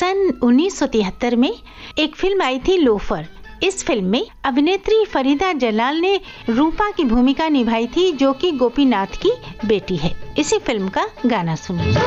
सन 1973 में एक फिल्म आई थी लोफर। इस फिल्म में अभिनेत्री फरीदा जलाल ने रूपा की भूमिका निभाई थी, जो कि गोपीनाथ की बेटी है। इसी फिल्म का गाना सुनिए।